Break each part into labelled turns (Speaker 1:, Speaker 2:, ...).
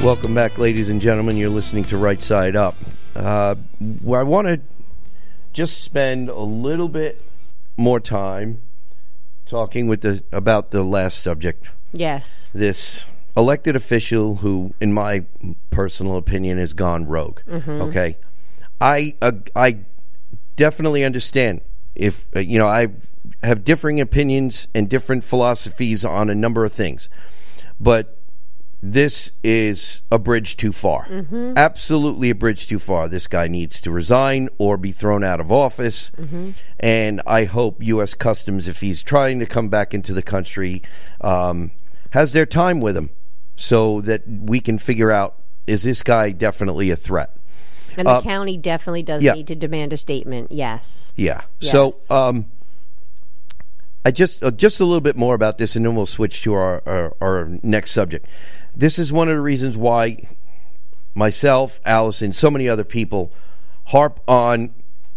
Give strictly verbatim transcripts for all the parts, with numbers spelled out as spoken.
Speaker 1: Welcome back, ladies and gentlemen. You're listening to Right Side Up. Uh, I want to just spend a little bit more time talking with the about the last subject.
Speaker 2: Yes.
Speaker 1: This elected official who, in my personal opinion, has gone rogue. Mm-hmm. Okay, I uh, I definitely understand if uh, you know I have differing opinions and different philosophies on a number of things, but this is a bridge too far. Mm-hmm. Absolutely a bridge too far. This guy needs to resign or be thrown out of office. Mm-hmm. And I hope U S Customs, if he's trying to come back into the country, um, has their time with him so that we can figure out, is this guy definitely a threat?
Speaker 2: And the uh, county definitely does
Speaker 1: yeah.
Speaker 2: need to demand a statement, yes.
Speaker 1: Yeah.
Speaker 2: Yes.
Speaker 1: So um, I just uh, just a little bit more about this, and then we'll switch to our, our, our next subject. This is one of the reasons why myself, Allison, so many other people harp on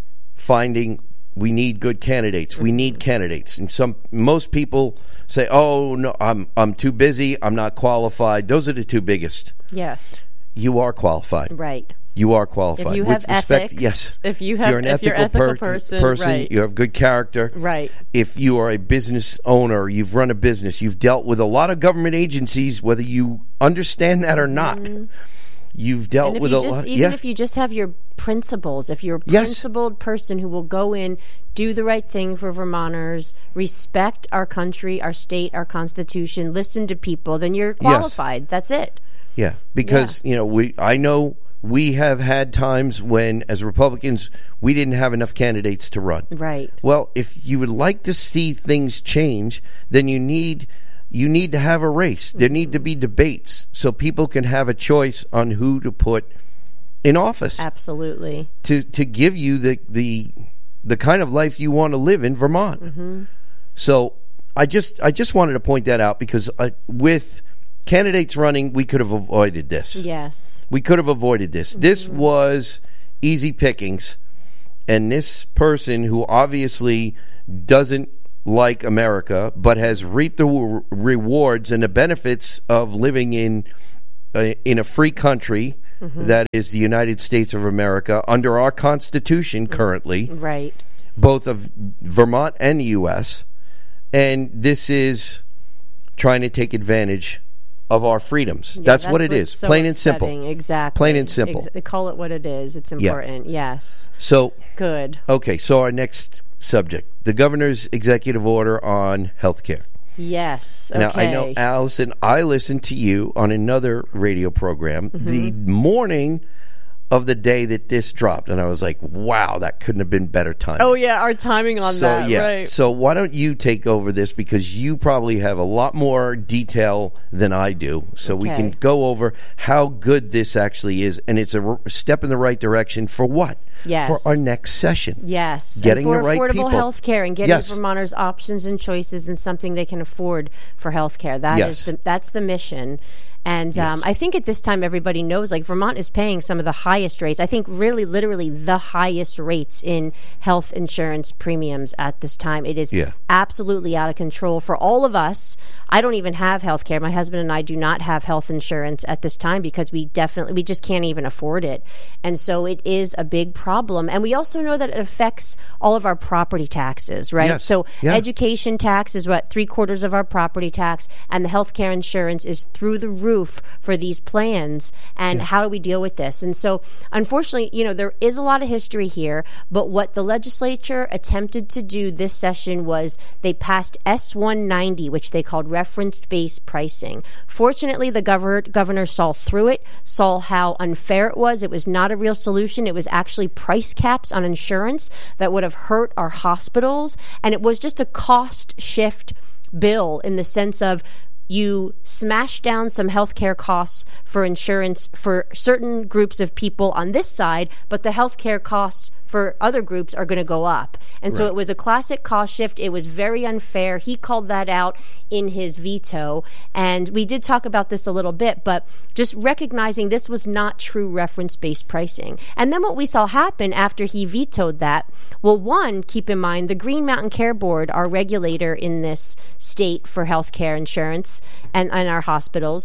Speaker 1: finding we need good candidates. Mm-hmm. We need candidates. And some most people say, "Oh no, I'm I'm too busy. I'm not qualified." Those are the two biggest.
Speaker 2: Yes.
Speaker 1: You are qualified.
Speaker 2: Right.
Speaker 1: You are qualified.
Speaker 2: If you
Speaker 1: With
Speaker 2: have
Speaker 1: respect,
Speaker 2: ethics,
Speaker 1: yes.
Speaker 2: If you have,
Speaker 1: if you're an
Speaker 2: if
Speaker 1: ethical,
Speaker 2: you're ethical
Speaker 1: per-
Speaker 2: person,
Speaker 1: person
Speaker 2: right.
Speaker 1: you have good character.
Speaker 2: Right.
Speaker 1: If you are a business owner, you've run a business, you've dealt with a lot of government agencies, whether you understand that or not. Mm-hmm. You've dealt
Speaker 2: and if
Speaker 1: with
Speaker 2: you
Speaker 1: a
Speaker 2: just,
Speaker 1: lot.
Speaker 2: Even
Speaker 1: yeah.
Speaker 2: if you just have your principles, if you're a
Speaker 1: yes.
Speaker 2: principled person who will go in, do the right thing for Vermonters, respect our country, our state, our Constitution, listen to people, then you're qualified. Yes. That's it.
Speaker 1: Yeah, because yeah. you know we. I know. We have had times when, as Republicans, we didn't have enough candidates to run.
Speaker 2: Right.
Speaker 1: Well, if you would like to see things change, then you need you need to have a race. There need to be debates so people can have a choice on who to put in office.
Speaker 2: Absolutely.
Speaker 1: To to give you the the the kind of life you want to live in Vermont. Mm-hmm. So I just I just wanted to point that out because uh, with candidates running, we could have avoided this.
Speaker 2: Yes.
Speaker 1: We could have avoided this. Mm-hmm. This was easy pickings. And this person who obviously doesn't like America but has reaped the w- rewards and the benefits of living in uh, in a free country mm-hmm. that is the United States of America under our Constitution currently.
Speaker 2: Right.
Speaker 1: Both of Vermont and the U S. And this is trying to take advantage of our freedoms.
Speaker 2: Yeah,
Speaker 1: that's,
Speaker 2: that's
Speaker 1: what it is.
Speaker 2: So
Speaker 1: plain and
Speaker 2: upsetting.
Speaker 1: simple.
Speaker 2: Exactly.
Speaker 1: Plain and simple.
Speaker 2: Ex- call it what it is. It's important. Yeah. Yes.
Speaker 1: So
Speaker 2: good.
Speaker 1: Okay, so our next subject, the governor's executive order on health care.
Speaker 2: Yes. Okay.
Speaker 1: Now, I know, Allison, I listened to you on another radio program mm-hmm. the morning of the day that this dropped, and I was like, wow, that couldn't have been better timing.
Speaker 2: Oh, yeah, our timing on
Speaker 1: so,
Speaker 2: that,
Speaker 1: yeah.
Speaker 2: right.
Speaker 1: So why don't you take over this, because you probably have a lot more detail than I do, so okay. we can go over how good this actually is, and it's a r- step in the right direction for what?
Speaker 2: Yes.
Speaker 1: For our next session.
Speaker 2: Yes.
Speaker 1: Getting
Speaker 2: and for
Speaker 1: the right
Speaker 2: affordable
Speaker 1: people.
Speaker 2: health care and getting
Speaker 1: yes.
Speaker 2: Vermonters options and choices and something they can afford for health care. That
Speaker 1: yes.
Speaker 2: is the, that's the mission. And
Speaker 1: yes.
Speaker 2: um, I think at this time everybody knows, like, Vermont is paying some of the highest rates. I think really literally the highest rates in health insurance premiums at this time. It is
Speaker 1: yeah.
Speaker 2: absolutely out of control for all of us. I don't even have health care. My husband and I do not have health insurance at this time because we definitely, we just can't even afford it. And so it is a big problem. And we also know that it affects all of our property taxes, right?
Speaker 1: Yes.
Speaker 2: So
Speaker 1: yeah.
Speaker 2: education tax is what, three quarters of our property tax, and the health care insurance is through the roof for these plans. And yeah. how do we deal with this? And so unfortunately, you know, there is a lot of history here, but what the legislature attempted to do this session was they passed S one ninety, which they called reference-based pricing. Fortunately, the governor, governor saw through it, saw how unfair it was. It was not a real solution. It was actually price caps on insurance that would have hurt our hospitals. And it was just a cost shift bill in the sense of you smash down some healthcare costs for insurance for certain groups of people on this side, but the healthcare costs for other groups are going to go up. And right. so it was a classic cost shift. It was very unfair. He called that out in his veto. And we did talk about this a little bit, but just recognizing this was not true reference-based pricing. And then what we saw happen after he vetoed that, well, one, keep in mind, the Green Mountain Care Board, our regulator in this state for healthcare insurance and, and our hospitals,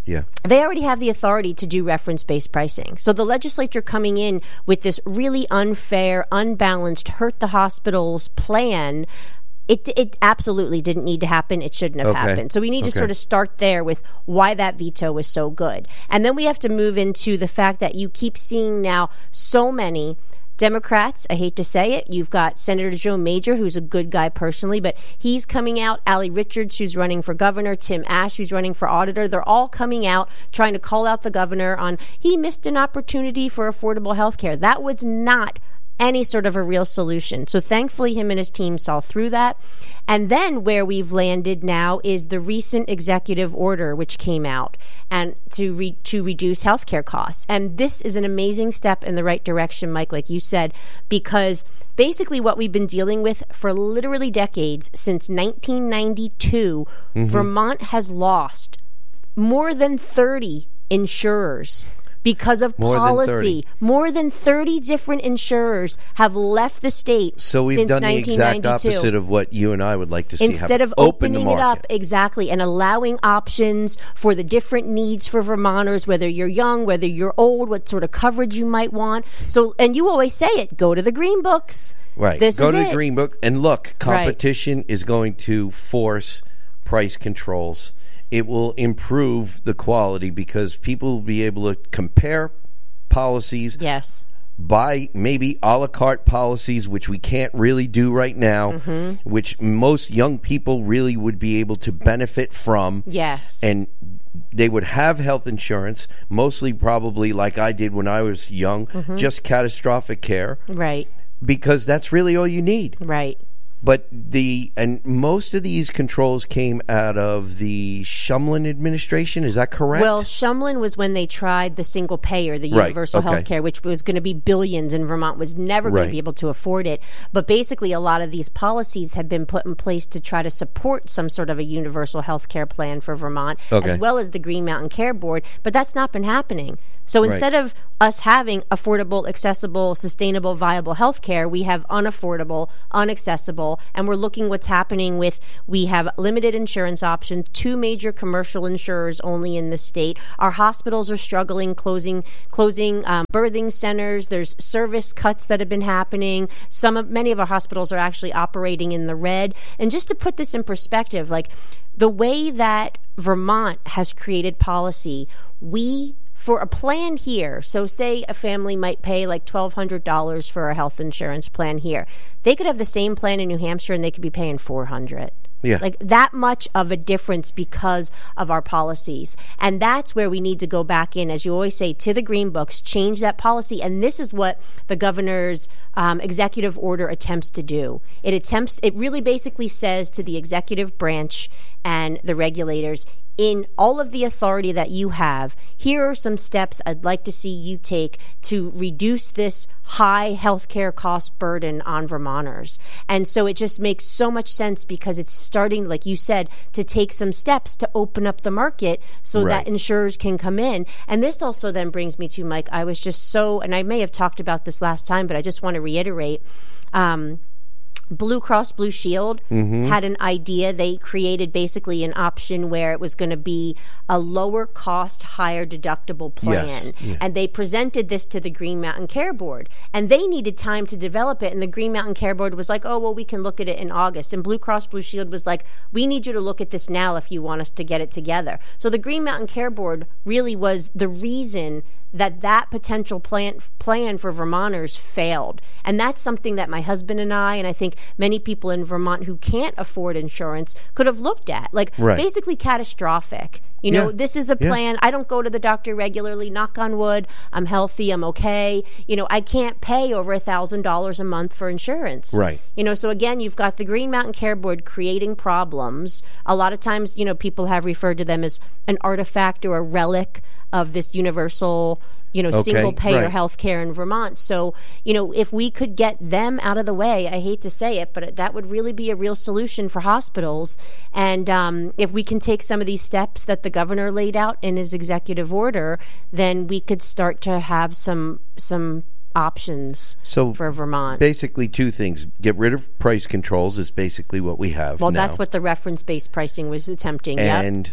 Speaker 1: Yeah.
Speaker 2: They already have the authority to do reference-based pricing. So the legislature coming in with this really unfair, unbalanced, hurt the hospitals plan, it it absolutely didn't need to happen. It shouldn't have
Speaker 1: Okay.
Speaker 2: happened. So we need to
Speaker 1: Okay.
Speaker 2: sort of start there with why that veto was so good. And then we have to move into the fact that you keep seeing now so many Democrats, I hate to say it, you've got Senator Joe Major, who's a good guy personally, but he's coming out, Allie Richards, who's running for governor, Tim Ash, who's running for auditor. They're all coming out trying to call out the governor on he missed an opportunity for affordable health care. That was not any sort of a real solution. So thankfully him and his team saw through that. And then where we've landed now is the recent executive order which came out and to re- to reduce healthcare costs. And this is an amazing step in the right direction, Mike, like you said, because basically what we've been dealing with for literally decades, since nineteen ninety-two, mm-hmm. Vermont has lost more than thirty insurers because of
Speaker 1: More
Speaker 2: policy.
Speaker 1: than
Speaker 2: More than thirty different insurers have left the state
Speaker 1: So we've
Speaker 2: since
Speaker 1: done the exact
Speaker 2: nineteen ninety-two.
Speaker 1: opposite of what you and I would like to see
Speaker 2: Instead
Speaker 1: happen.
Speaker 2: of
Speaker 1: Open the
Speaker 2: opening it up,
Speaker 1: market.
Speaker 2: exactly, and allowing options for the different needs for Vermonters, whether you're young, whether you're old, what sort of coverage you might want. So, and you always say it, go to the Green Books.
Speaker 1: Right.
Speaker 2: This
Speaker 1: Go
Speaker 2: is
Speaker 1: to
Speaker 2: it.
Speaker 1: the Green Book and look, competition right. is going to force price controls. It will improve the quality because people will be able to compare policies.
Speaker 2: Yes.
Speaker 1: Buy maybe a la carte policies, which we can't really do right now,
Speaker 2: mm-hmm.
Speaker 1: which most young people really would be able to benefit from.
Speaker 2: Yes.
Speaker 1: And they would have health insurance, mostly probably like I did when I was young,
Speaker 2: mm-hmm.
Speaker 1: just catastrophic care.
Speaker 2: Right.
Speaker 1: Because that's really all you need.
Speaker 2: Right.
Speaker 1: But the and most of these controls came out of the Shumlin administration. Is that correct?
Speaker 2: Well, Shumlin was when they tried the single payer, the
Speaker 1: Right,
Speaker 2: universal
Speaker 1: okay.
Speaker 2: health care, which was going to be billions, and Vermont was never going
Speaker 1: Right.
Speaker 2: to be able to afford it. But basically, a lot of these policies had been put in place to try to support some sort of a universal health care plan for Vermont,
Speaker 1: Okay.
Speaker 2: as well as the Green Mountain Care Board. But that's not been happening. So instead
Speaker 1: Right.
Speaker 2: of us having affordable, accessible, sustainable, viable health care, we have unaffordable, unaccessible, and we're looking what's happening with, we have limited insurance options, two major commercial insurers only in the state. Our hospitals are struggling, closing closing um, birthing centers. There's service cuts that have been happening. Some of, many of our hospitals are actually operating in the red. And just to put this in perspective, like the way that Vermont has created policy, we for a plan here, so say a family might pay like twelve hundred dollars for a health insurance plan here. They could have the same plan in New Hampshire and they could be paying four hundred dollars.
Speaker 1: Yeah.
Speaker 2: Like that much of a difference because of our policies. And that's where we need to go back in, as you always say, to the Green Books, change that policy. And this is what the governor's um, executive order attempts to do. It attempts, it really basically says to the executive branch and the regulators, in all of the authority that you have, here are some steps I'd like to see you take to reduce this high healthcare cost burden on Vermonters. And so it just makes so much sense because it's starting, like you said, to take some steps to open up the market so
Speaker 1: Right.
Speaker 2: that insurers can come in. And this also then brings me to, Mike, I was just so, and I may have talked about this last time, but I just want to reiterate, um, Blue Cross Blue Shield
Speaker 1: mm-hmm.
Speaker 2: had an idea. They created basically an option where it was going to be a lower cost, higher deductible plan.
Speaker 1: Yes. Yeah.
Speaker 2: And they presented this to the Green Mountain Care Board. And they needed time to develop it. And the Green Mountain Care Board was like, oh, well, we can look at it in August. And Blue Cross Blue Shield was like, we need you to look at this now if you want us to get it together. So the Green Mountain Care Board really was the reason that that potential plan plan for Vermonters failed. And that's something that my husband and I, and I think many people in Vermont who can't afford insurance, could have looked at. Like,
Speaker 1: right.
Speaker 2: basically catastrophic. You know,
Speaker 1: Yeah.
Speaker 2: this is a
Speaker 1: Yeah.
Speaker 2: plan. I don't go to the doctor regularly. Knock on wood. I'm healthy. I'm okay. You know, I can't pay over a thousand dollars a month for insurance.
Speaker 1: Right.
Speaker 2: You know, so again, you've got the Green Mountain Care Board creating problems. A lot of times, you know, people have referred to them as an artifact or a relic of this universal, you know,
Speaker 1: Okay,
Speaker 2: single payer
Speaker 1: right.
Speaker 2: health care in Vermont. So, you know, if we could get them out of the way, I hate to say it, but that would really be a real solution for hospitals. And um, if we can take some of these steps that the governor laid out in his executive order, then we could start to have some some options
Speaker 1: So
Speaker 2: for Vermont.
Speaker 1: basically two things. Get rid of price controls is basically what we have
Speaker 2: Well,
Speaker 1: now.
Speaker 2: that's what the reference-based pricing was attempting. Yep.
Speaker 1: And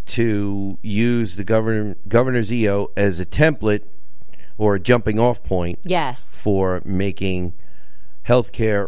Speaker 1: to use the governor governor's E O as a template or a jumping off point
Speaker 2: yes.
Speaker 1: for making healthcare,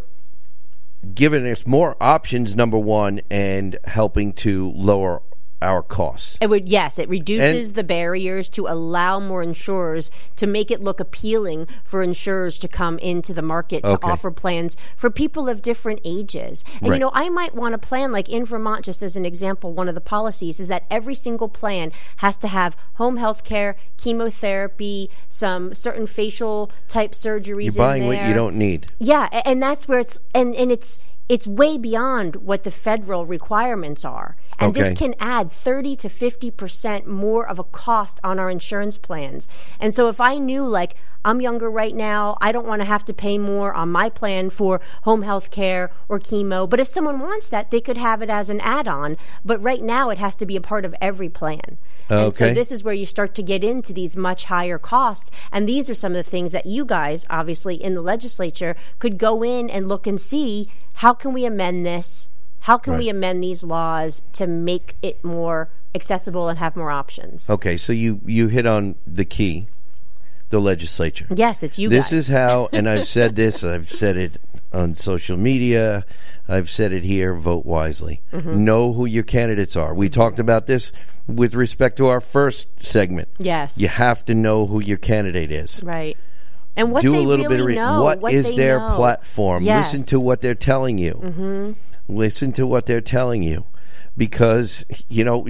Speaker 1: giving us more options, number one, and helping to lower our costs.
Speaker 2: It would, yes, it reduces
Speaker 1: And-
Speaker 2: the barriers to allow more insurers to make it look appealing for insurers to come into the market to
Speaker 1: Okay.
Speaker 2: offer plans for people of different ages. And,
Speaker 1: Right.
Speaker 2: you know, I might want a plan like in Vermont, just as an example, one of the policies is that every single plan has to have home health care, chemotherapy, some certain facial type surgeries
Speaker 1: You're buying
Speaker 2: in there.
Speaker 1: what you don't need.
Speaker 2: Yeah, a- and that's where it's and, and it's it's way beyond what the federal requirements are. And this
Speaker 1: Okay.
Speaker 2: can add thirty to fifty percent more of a cost on our insurance plans. And so if I knew, like, I'm younger right now, I don't want to have to pay more on my plan for home health care or chemo. But if someone wants that, they could have it as an add-on. But right now it has to be a part of every plan. And so
Speaker 1: Okay.
Speaker 2: this is where you start to get into these much higher costs. And these are some of the things that you guys, obviously, in the legislature could go in and look and see, how can we amend this? How can
Speaker 1: Right.
Speaker 2: we amend these laws to make it more accessible and have more options?
Speaker 1: Okay, so you, you hit on the key, the legislature.
Speaker 2: Yes, it's you
Speaker 1: This
Speaker 2: guys.
Speaker 1: is how, and I've said this, I've said it on social media, I've said it here, vote wisely.
Speaker 2: Mm-hmm.
Speaker 1: Know who your candidates are. We talked about this with respect to our first segment.
Speaker 2: Yes.
Speaker 1: You have to know who your candidate is.
Speaker 2: Right. And what
Speaker 1: Do
Speaker 2: they
Speaker 1: a little
Speaker 2: really
Speaker 1: bit of re-
Speaker 2: know.
Speaker 1: what,
Speaker 2: what
Speaker 1: is
Speaker 2: they
Speaker 1: their
Speaker 2: know.
Speaker 1: platform.
Speaker 2: Yes.
Speaker 1: Listen to what they're telling you. Mm-hmm. Listen to what they're telling you. Because, you know,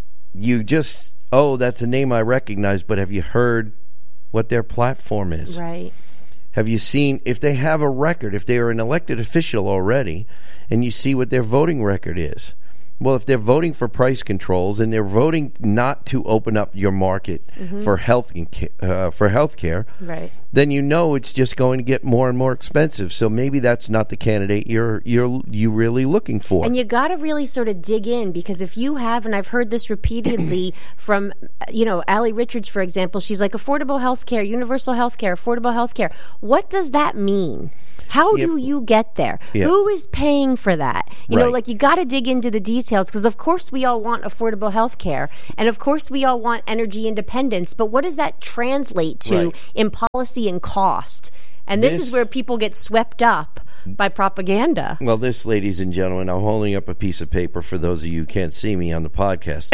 Speaker 1: you just, oh, that's a name I recognize, but have you heard what their platform is?
Speaker 2: Right.
Speaker 1: Have you seen, if they have a record, if they are an elected official already, and you see what their voting record is? Well, if they're voting for price controls and they're voting not to open up your market
Speaker 2: Mm-hmm.
Speaker 1: for health uh, for healthcare,
Speaker 2: Right.
Speaker 1: then you know it's just going to get more and more expensive. So maybe that's not the candidate you're you're you really looking for.
Speaker 2: And you got to really sort of dig in, because if you have, and I've heard this repeatedly from, you know, Allie Richards, for example, she's like, affordable health care, universal health care, affordable health care. What does that mean? How
Speaker 1: Yep.
Speaker 2: do you get there?
Speaker 1: Yep.
Speaker 2: Who is paying for that? You know,
Speaker 1: Right.
Speaker 2: like, you got to dig into the details, because of course we all want affordable health care, and of course we all want energy independence, but what does that translate to
Speaker 1: Right.
Speaker 2: in policy and cost? And this,
Speaker 1: This-
Speaker 2: is where people get swept up by propaganda.
Speaker 1: Well, this, ladies and gentlemen, I'm holding up a piece of paper for those of you who can't see me on the podcast.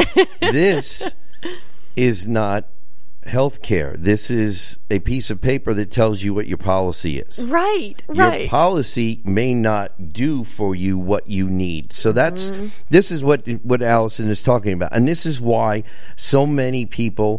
Speaker 1: This is not health care. This is a piece of paper that tells you what your policy is.
Speaker 2: Right,
Speaker 1: Your
Speaker 2: right.
Speaker 1: policy may not do for you what you need. So that's
Speaker 2: Mm-hmm.
Speaker 1: this is what what Allison is talking about, and this is why so many people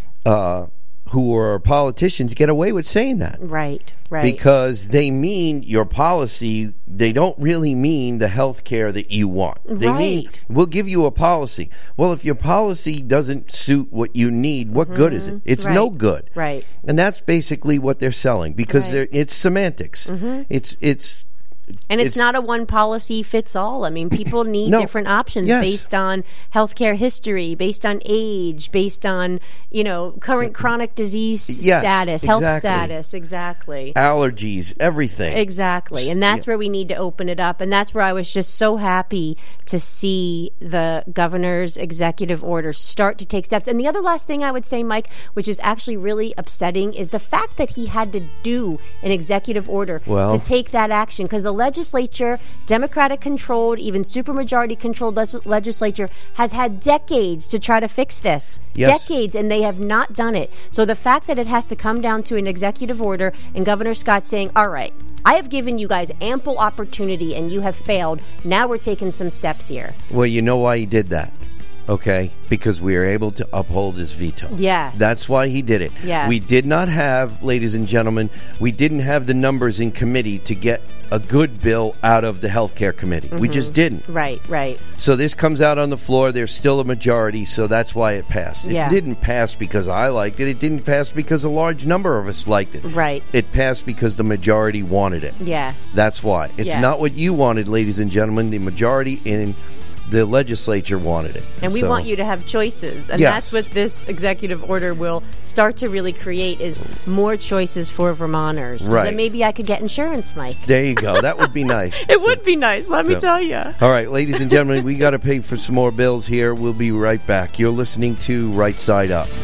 Speaker 1: uh, who are politicians get away with saying that.
Speaker 2: Right, right.
Speaker 1: Because they mean your policy, they don't really mean the health care that you want. They mean,
Speaker 2: Right.
Speaker 1: we'll give you a policy. Well, if your policy doesn't suit what you need, what good is it? It's no
Speaker 2: Right.
Speaker 1: good.
Speaker 2: Right.
Speaker 1: And that's basically what they're selling, because
Speaker 2: Right.
Speaker 1: they're, it's semantics. It's it's
Speaker 2: And it's,
Speaker 1: It's-
Speaker 2: not a one policy fits all. I mean, people need
Speaker 1: No.
Speaker 2: different options
Speaker 1: Yes.
Speaker 2: based on healthcare history, based on age, based on, you know, current chronic disease
Speaker 1: Yes,
Speaker 2: status, health
Speaker 1: exactly.
Speaker 2: status. Exactly.
Speaker 1: allergies, everything.
Speaker 2: Exactly. And that's where we need to open it up. And that's where I was just so happy to see the governor's executive order start to take steps. And the other last thing I would say, Mike, which is actually really upsetting, is the fact that he had to do an executive order
Speaker 1: Well-
Speaker 2: to take that action. Because the legislature, Democratic controlled, even supermajority controlled les- legislature, has had decades to try to fix this.
Speaker 1: Yes.
Speaker 2: Decades, and they have not done it. So the fact that it has to come down to an executive order and Governor Scott saying, all right, I have given you guys ample opportunity and you have failed. Now we're taking some steps here.
Speaker 1: Well, you know why he did that, okay? Because we were able to uphold his veto.
Speaker 2: Yes.
Speaker 1: That's why he did it.
Speaker 2: Yes.
Speaker 1: We did not have, ladies and gentlemen, we didn't have the numbers in committee to get a good bill out of the healthcare committee. We
Speaker 2: Mm-hmm.
Speaker 1: just didn't.
Speaker 2: Right, right.
Speaker 1: So this comes out on the floor. There's still a majority, so that's why it passed. It
Speaker 2: Yeah.
Speaker 1: didn't pass because I liked it. It didn't pass because a large number of us liked it.
Speaker 2: Right.
Speaker 1: It passed because the majority wanted it.
Speaker 2: Yes.
Speaker 1: That's why. It's
Speaker 2: Yes.
Speaker 1: not what you wanted, ladies and gentlemen. The majority in the legislature wanted it.
Speaker 2: And we
Speaker 1: So-
Speaker 2: want you to have choices. And
Speaker 1: Yes.
Speaker 2: that's what this executive order will start to really create is more choices for Vermonters. 'Cause
Speaker 1: Right.
Speaker 2: Then maybe I could get insurance, Mike.
Speaker 1: There you go. That would be nice.
Speaker 2: It would be nice, let me
Speaker 1: so-
Speaker 2: tell you.
Speaker 1: All right, ladies and gentlemen, we got to pay for some more bills here. We'll be right back. You're listening to Right Side Up.